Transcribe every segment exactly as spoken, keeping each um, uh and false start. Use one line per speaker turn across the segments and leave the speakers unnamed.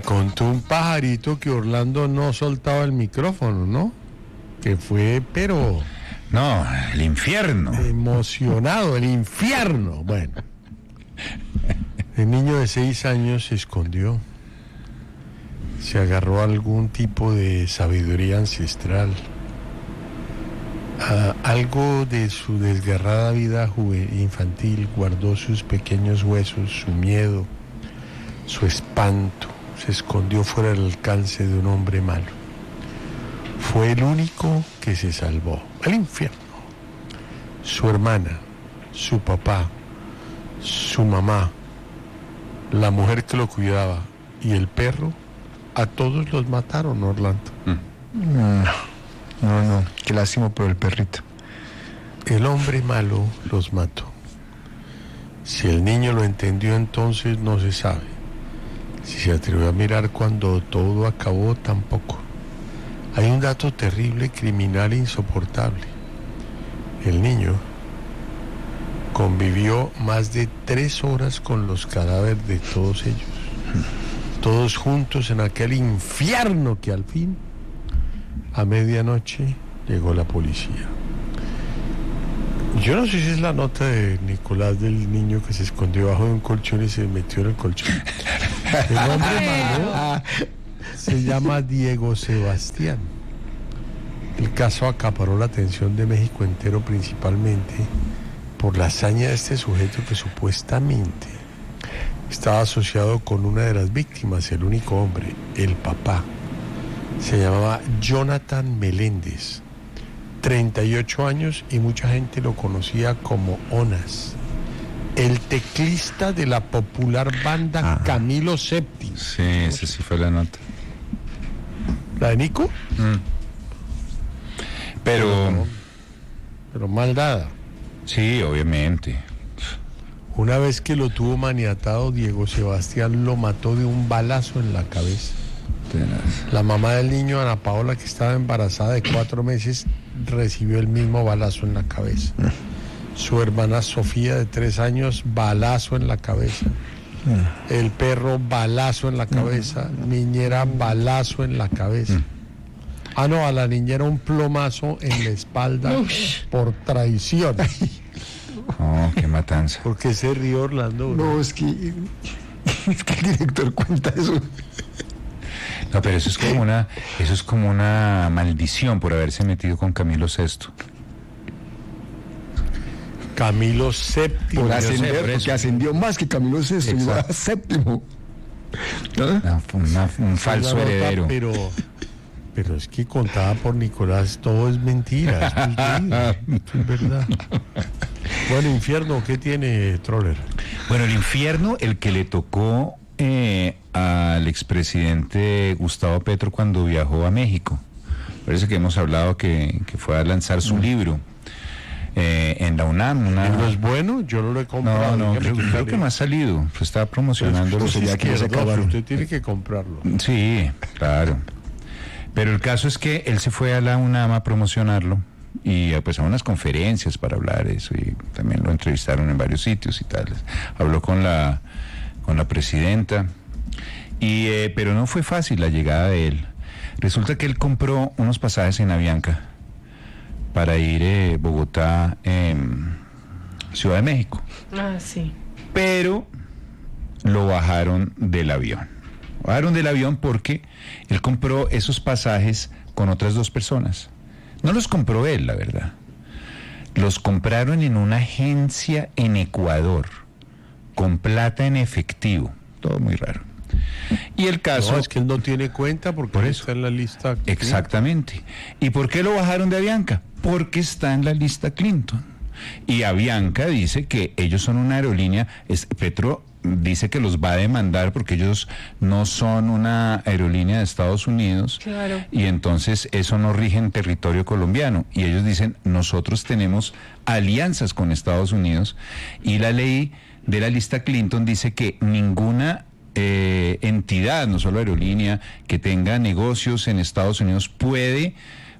contó un pajarito que Orlando no soltaba el micrófono, ¿no? Que fue, pero...
No, el infierno.
Emocionado, el infierno. Bueno. El niño de seis años se escondió. Se agarró a algún tipo de sabiduría ancestral. A algo de su desgarrada vida juvenil, infantil, guardó sus pequeños huesos, su miedo, su espanto. Se escondió fuera del alcance de un hombre malo. Fue el único que se salvó. El infierno. Su hermana, su papá, su mamá, la mujer que lo cuidaba y el perro, a todos los mataron, Orlando.
No, no, no, qué lástima por el perrito.
El hombre malo los mató. Si el niño lo entendió entonces no se sabe. Si se atrevió a mirar cuando todo acabó, tampoco. Hay un dato terrible, criminal e insoportable. El niño convivió más de tres horas con los cadáveres de todos ellos. Todos juntos en aquel infierno que al fin, a medianoche, llegó la policía. Yo no sé si es la nota de Nicolás del niño que se escondió bajo de un colchón y se metió en el colchón. El hombre malo se llama Diego Sebastián. El caso acaparó la atención de México entero, principalmente por la hazaña de este sujeto que supuestamente estaba asociado con una de las víctimas, el único hombre, el papá. Se llamaba Jonathan Meléndez, treinta y ocho años, y mucha gente lo conocía como Onas, el teclista de la popular banda ah. Camilo séptimo.
Sí, esa sí fue la nota.
¿La de Nico?
Mm. Pero...
Pero, pero mal dada.
Sí, obviamente.
Una vez que lo tuvo maniatado, Diego Sebastián lo mató de un balazo en la cabeza.
Tenaz.
La mamá del niño, Ana Paola, que estaba embarazada de cuatro meses, recibió el mismo balazo en la cabeza. Su hermana Sofía, de tres años, balazo en la cabeza. El perro, balazo en la cabeza. Niñera, balazo en la cabeza. Ah, no, a la niñera un plomazo en la espalda por traición.
Oh, qué matanza.
¿Por qué se ríe Orlando?
No, es que, es que el director cuenta eso.
No, pero eso es como una, eso es como una maldición por haberse metido con Camilo sexto.
Camilo séptimo.
Por ascender, por porque ascendió más que Camilo sexto, iba a séptimo.
¿No? Una, una, un falso
nota,
heredero.
Pero, pero es que contada por Nicolás, todo es mentira, es mentira, es verdad. Bueno, infierno, ¿qué tiene Troller?
Bueno, el infierno, el que le tocó eh, al expresidente Gustavo Petro cuando viajó a México. Parece que hemos hablado que, que fue a lanzar su mm. libro. Eh, en la UNAM. Una...
¿No es bueno? Yo no lo he comprado.
No, no, creo, creo que no ha salido. Pues estaba promocionando.
Pues, pues, que se usted tiene que comprarlo.
Sí, claro. Pero el caso es que él se fue a la UNAM a promocionarlo y pues a unas conferencias para hablar de eso, y también lo entrevistaron en varios sitios y tal. Habló con la con la presidenta y eh, pero no fue fácil la llegada de él. Resulta que él compró unos pasajes en Avianca para ir eh, Bogotá, eh, Ciudad de México.
Ah, sí.
Pero lo bajaron del avión. Lo bajaron del avión porque él compró esos pasajes con otras dos personas. No los compró él, la verdad. Los compraron en una agencia en Ecuador, con plata en efectivo. Todo muy raro. Y el caso...
No, es que él no tiene cuenta porque
por
eso está en la lista Clinton.
Exactamente. ¿Y por qué lo bajaron de Avianca? Porque está en la lista Clinton. Y Avianca dice que ellos son una aerolínea... Es, Petro dice que los va a demandar porque ellos no son una aerolínea de Estados Unidos.
Claro.
Y entonces eso no rige en territorio colombiano. Y ellos dicen, nosotros tenemos alianzas con Estados Unidos. Y la ley de la lista Clinton dice que ninguna... Eh, entidad, no solo aerolínea, que tenga negocios en Estados Unidos puede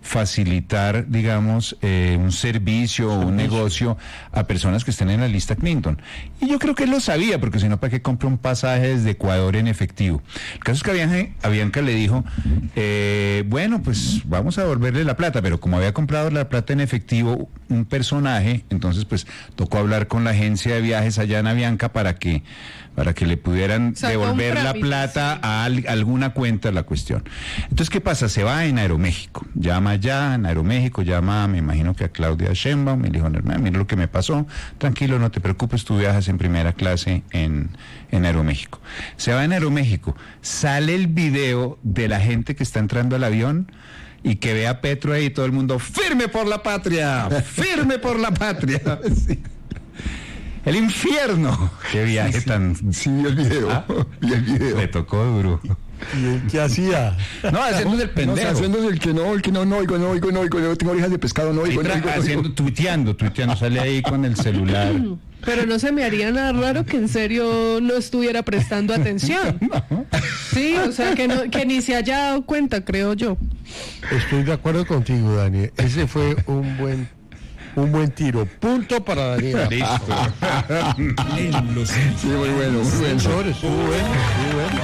facilitar, digamos, eh, un servicio o un negocio a personas que estén en la lista Clinton. Y yo creo que él lo sabía, porque si no, ¿para qué compra un pasaje desde Ecuador en efectivo? El caso es que Avianca, Avianca le dijo, eh, bueno, pues vamos a devolverle la plata, pero como había comprado la plata en efectivo un personaje, entonces pues tocó hablar con la agencia de viajes allá en Avianca para que para que le pudieran
o sea,
devolver la
trámite,
plata
sí.
a al, alguna cuenta de la cuestión. Entonces, ¿qué pasa? Se va en Aeroméxico, llama allá en Aeroméxico, llama, me imagino que a Claudia Sheinbaum, me dijo, hermano, mira lo que me pasó, tranquilo, no te preocupes, tú viajas en primera clase en, en Aeroméxico. Se va en Aeroméxico, sale el video de la gente que está entrando al avión y que ve a Petro ahí y todo el mundo, ¡firme por la patria! ¡Firme por la patria! Sí. El infierno. Qué viaje
sí, sí.
tan...
Sí, vi el video.
¿Ah?
Vi el video.
Le tocó duro.
¿Y él qué hacía?
No, haciendo el
No,
pendejo.
o sea, haciéndose el que no, el que no, no oigo, no oigo, no oigo, no tengo orejas de pescado, no oigo, no
Ahí
oigo,
tra-
no
haciendo,
oigo.
tuiteando, tuiteando, sale ahí con el celular.
Pero no se me haría nada raro que en serio no estuviera prestando atención. Sí, o sea, que, no, que ni se haya dado cuenta, creo yo.
Estoy de acuerdo contigo, Dani. Ese fue un buen un buen tiro. Punto para Daniela.
Listo.
Sí, muy bueno, muy bueno.
Señor, estuvo bueno, estuvo bueno.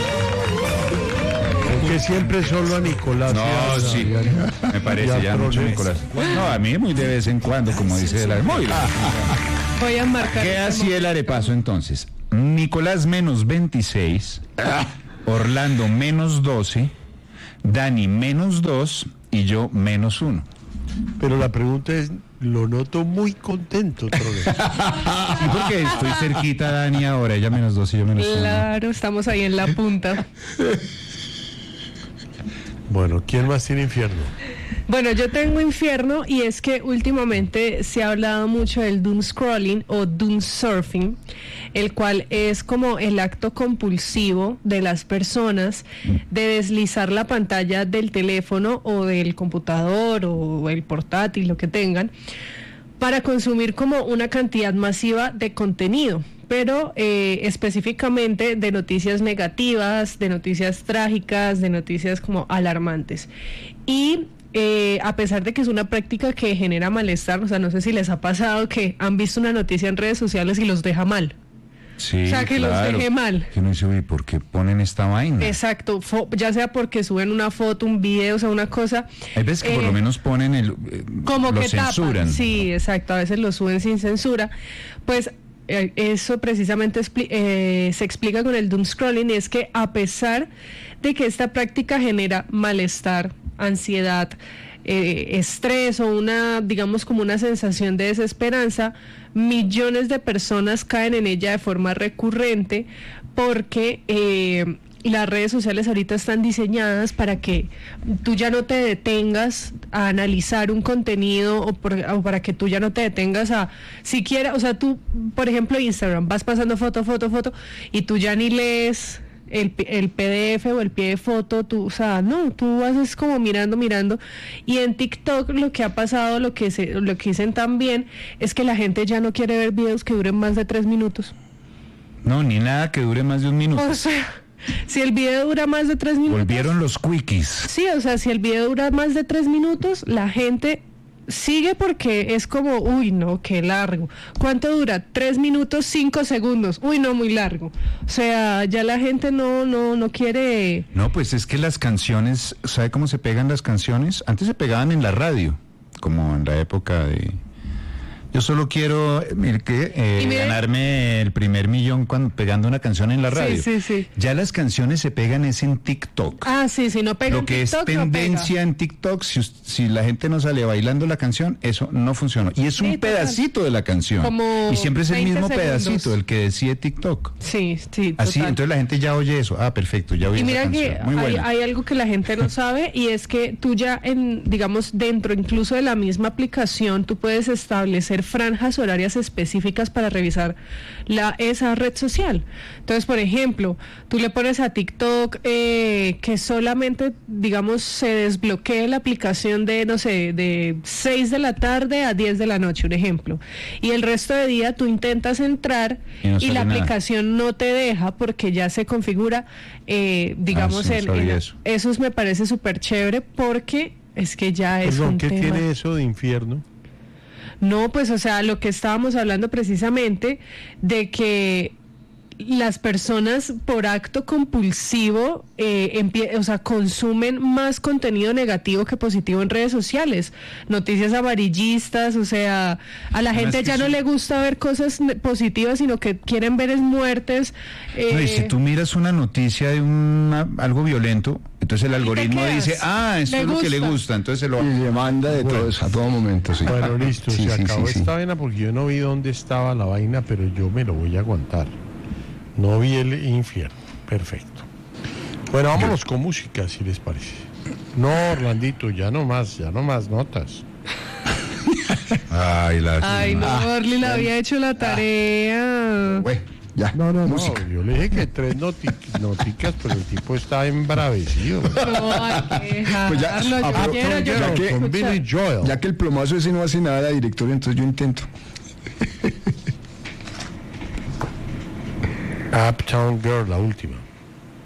Aunque siempre solo a Nicolás.
No,
y a-
sí,
y a-
me
y
parece
a
ya mucho,
Progreso.
Nicolás. No, a mí muy de vez en cuando, como dice la... Muy bien.
Voy a marcar.
¿Qué
este
hacía el arepaso entonces? Nicolás menos veintiséis, Orlando menos doce, Dani menos dos y yo menos uno.
Pero la pregunta es, lo noto muy contento, Progreso.
Sí, porque estoy cerquita, Dani, ahora, ella menos dos y yo menos uno.
Claro, estamos ahí en la punta.
Bueno, ¿quién más tiene infierno?
Bueno, yo tengo infierno y es que últimamente se ha hablado mucho del doom scrolling o doom surfing, el cual es como el acto compulsivo de las personas de deslizar la pantalla del teléfono o del computador o el portátil, lo que tengan, para consumir como una cantidad masiva de contenido, pero eh, específicamente de noticias negativas, de noticias trágicas, de noticias como alarmantes. Y eh, a pesar de que es una práctica que genera malestar, o sea, no sé si les ha pasado que han visto una noticia en redes sociales y los deja mal.
Sí,
O sea, que los
claro.
deje mal.
Que uno dice, uy, ¿por qué ponen esta vaina?
Exacto, fo- ya sea porque suben una foto, un video, o sea, una cosa.
Hay veces que por
eh,
lo menos ponen el... eh,
como
lo
que
censuran.
tapan. Sí, exacto, a veces lo suben sin censura. Pues eh, eso precisamente expli- eh, se explica con el doom scrolling, y es que a pesar de que esta práctica genera malestar, ansiedad, eh, estrés o una, digamos, como una sensación de desesperanza, millones de personas caen en ella de forma recurrente porque eh, las redes sociales ahorita están diseñadas para que tú ya no te detengas a analizar un contenido o, por- o para que tú ya no te detengas a siquiera, o sea, tú, por ejemplo, Instagram, vas pasando foto, foto, foto y tú ya ni lees el, P- el P D F o el pie de foto, tú, o sea, no, tú haces como mirando, mirando. Y en TikTok lo que ha pasado, lo que se, lo que dicen también, es que la gente ya no quiere ver videos que duren más de tres minutos.
No, ni nada que dure más de un minuto.
O sea, si el video dura más de tres minutos.
Volvieron los quickies.
Sí, o sea, si el video dura más de tres minutos, la gente sigue porque es como, uy, no, qué largo. ¿Cuánto dura? Tres minutos, cinco segundos. Uy, no, muy largo. O sea, ya la gente no, no, no quiere.
No, pues es que las canciones, ¿sabe cómo se pegan las canciones? Antes se pegaban en la radio, como en la época de... Yo solo quiero mire, que, eh,
Y mire-
ganarme el primer millón cuando pegando una canción en la
Sí,
radio.
sí, sí.
Ya las canciones se pegan es en TikTok.
Ah, sí, si no pega
Lo
en
que
TikTok,
es
no
tendencia
pega.
en TikTok, si, us- si la gente no sale bailando la canción, eso no funciona. Y es un
Sí, total.
pedacito de la canción.
Como
y siempre es el
veinte
mismo
segundos.
pedacito, el que decide TikTok.
Sí, sí,
Así,
total.
entonces la gente ya oye eso. Ah, perfecto, ya oí
Y
esa
mira
canción.
que
Muy
hay,
buena.
hay algo que la gente no sabe, y es que tú ya en, digamos, dentro incluso de la misma aplicación, tú puedes establecer franjas horarias específicas para revisar la, esa red social. Entonces, por ejemplo, tú le pones a TikTok eh, que solamente, digamos, se desbloquee la aplicación de, no sé, de seis de la tarde a diez de la noche, un ejemplo. Y el resto de día tú intentas entrar
Y no
y
sale
la
nada.
aplicación no te deja porque ya se configura, eh, digamos,
Ah, sí, no
en,
sabía
en-
eso.
eso es- me parece súper chévere porque Es que ya es
Perdón,
un
¿qué
tema.
tiene eso de infierno?
No, pues o sea, lo que estábamos hablando precisamente de que las personas por acto compulsivo eh, empie- o sea, consumen más contenido negativo que positivo en redes sociales, noticias amarillistas, o sea, a la
Además
gente
que
ya no
eso-
le gusta ver cosas ne- positivas, sino que quieren ver es muertes.
No, y
eh,
si tú miras una noticia de una, algo violento, entonces el algoritmo
quedas?
dice, ah, esto
Le
es lo que le
gusta.
gusta, entonces se lo...
Y demanda de
Bueno.
todo eso, a todo momento, sí.
Bueno, listo,
Sí,
se
sí,
acabó
sí, sí.
esta vaina porque yo no vi dónde estaba la vaina, pero yo me lo voy a aguantar. No vi el infierno. Perfecto. Bueno, vámonos con música, si les parece. No, Orlandito, ya no más, ya no más notas.
Ay, la...
Ay, no, Orly le había hecho la tarea.
Bueno, ya.
No, no,
música.
no. Yo le dije que tres noti- noticas, pero el tipo está embravecido.
No, hay que dejarlo.
Pues ya,
yo
ah, pero-
quiero, yo
ya
quiero
que-
Con
escuchar.
Billy Joel.
Ya que el plomazo ese no hace nada, director, entonces yo intento.
Uptown Girl, la última.